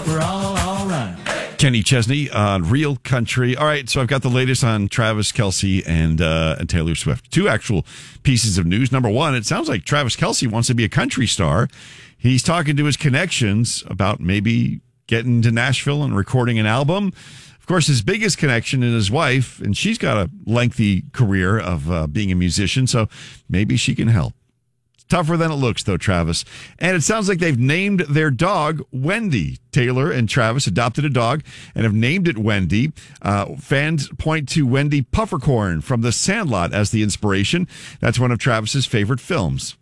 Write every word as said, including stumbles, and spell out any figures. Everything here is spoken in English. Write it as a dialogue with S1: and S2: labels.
S1: but we're all all right.
S2: Kenny Chesney on Real Country. All right, so I've got the latest on Travis Kelce and uh, and Taylor Swift. Two actual pieces of news. Number one, it sounds like Travis Kelce wants to be a country star. He's talking to his connections about maybe getting to Nashville and recording an album. Of course, his biggest connection is his wife, and she's got a lengthy career of uh, being a musician, so maybe she can help. Tougher than it looks, though, Travis. And it sounds like they've named their dog Wendy. Taylor and Travis adopted a dog and have named it Wendy. Uh, fans point to Wendy Puffercorn from The Sandlot as the inspiration. That's one of Travis's favorite films.